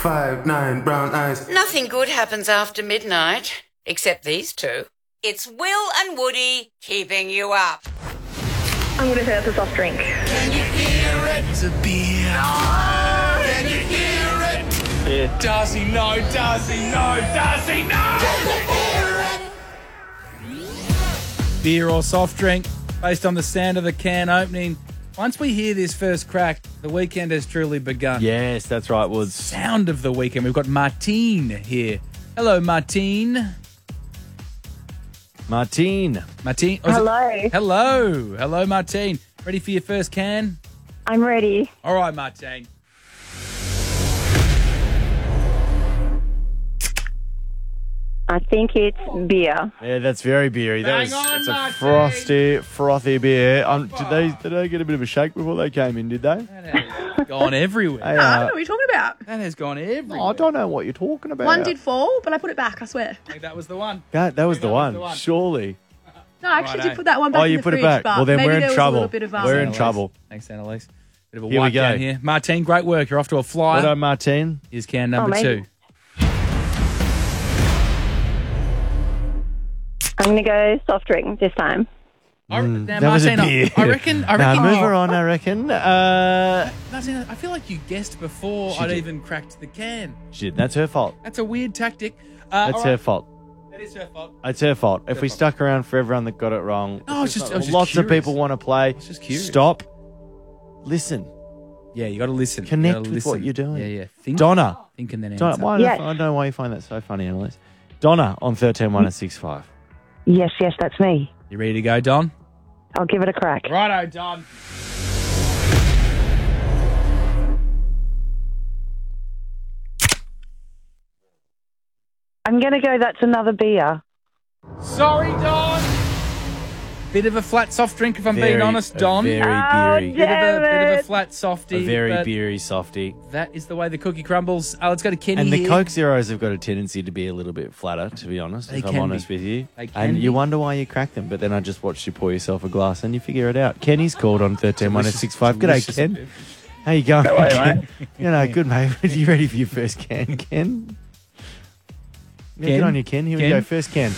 5'9", brown eyes. Nothing good happens after midnight, except these two. It's Will and Woody keeping you up. I'm going to say it's a soft drink. Can you hear it? It's a beer. No! Can you hear it? Yeah. Does he know? Does he know? Does he know? Beer or soft drink, based on the sound of the can opening. Once we hear this first crack, the weekend has truly begun. Yes, that's right, Woods. Sound of the weekend. We've got Martine here. Hello, Martine. Martine. Martine. Hello. Hello, Martine. Ready for your first can? I'm ready. All right, Martine. I think it's beer. Yeah, that's very beery. Bang That's on, a Martine. frothy beer. Did they get a bit of a shake before they came in, did they? That has gone everywhere. Hey, I don't know what you're talking about. That has gone everywhere. I don't know what you're talking about. One did fall, but I put it back, I swear. I think that was the one. That was the That was one, the one. surely. No, I actually Righto. did put that one back Oh, in you the put it fridge, back. but Well, then maybe we're in there was trouble. a little bit of We're in Annalise. trouble. Thanks, Annalise. Bit of a Here we wipe down go. here. Martine, great work. You're off to a flyer. Well done, Martine. Here's can number maybe. 2. I'm going to go soft drink this time. Now, That was a Martine, beer. I reckon. Now, move her on, I reckon. Martine, I feel like you guessed before She I'd did. even cracked the can. Shit, that's her fault. That's a weird tactic. That's all her right. fault. That is her fault. It's her fault. If her we fault. stuck around for everyone that got it wrong, No, I was just lots of curious. people want to play. was just curious. Stop. Listen. Yeah, you got to listen. Connect You gotta with listen. what you're doing. Yeah. Think, Donna. Think and then Donna, answer. why Yes. I don't know why you find that so funny, Annalise. Donna on 13-165. Yes, that's me. You ready to go, Don? I'll give it a crack. Righto, Don. I'm going to go that's another beer. Sorry, Don. Bit of a flat soft drink, if I'm being honest, Don. Very beery. Bit of Damn a it. flat softy. A very but beery softy. That is the way the cookie crumbles. Let's go to Kenny And the here. Coke Zeros have got a tendency to be a little bit flatter, to be honest, They if I'm can honest be. with you. They can And be. you wonder why you crack them, but then I just watched you pour yourself a glass and you figure it out. Kenny's called on 13-165. G'day, delicious Ken. beverage. How you going, How are you, Ken? You know, good, mate. Are you ready for your first can, Ken? Yeah, Ken? good on you, Ken. Here we Ken? go. First can.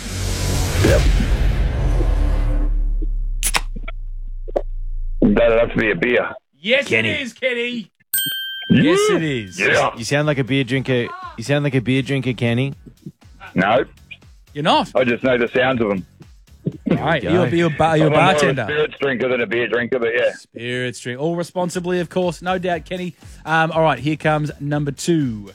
That'd have to be a beer. Yes, Kenny. it is, Kenny. Yes, it is. Yeah. You sound like a beer drinker. You sound like a beer drinker, Kenny. No, You're not. I just know the sounds of them. Right. go. You're a I'm more of a bartender. spirits drinker than a beer drinker, but yeah. Spirits drink. All responsibly, of course. No doubt, Kenny. All right, here comes number 2.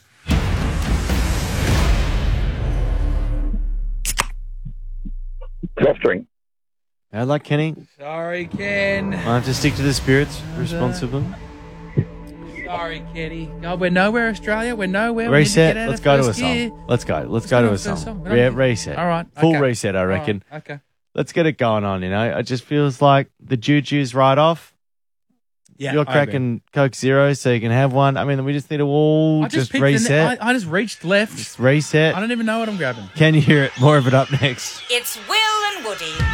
Soft drink. I like Kenny. Sorry, Ken. I have to stick to the spirits responsibly. Sorry, Kenny. God, we're nowhere, Australia. We're nowhere. We need to Reset. get out Let's of go to a first gear. song. Let's go. Let's go to a first song. song. Yeah, reset. All right. Full okay. reset, I All right, reckon. Okay. Let's get it going on, you know. It just feels like the juju's right off. Yeah, You're I agree. cracking Coke Zero so you can have one. I mean, we just need to all I just picked reset. I just reached left. Just reset. I don't even know what I'm grabbing. Can you hear it? More of it up next. It's Will and Woody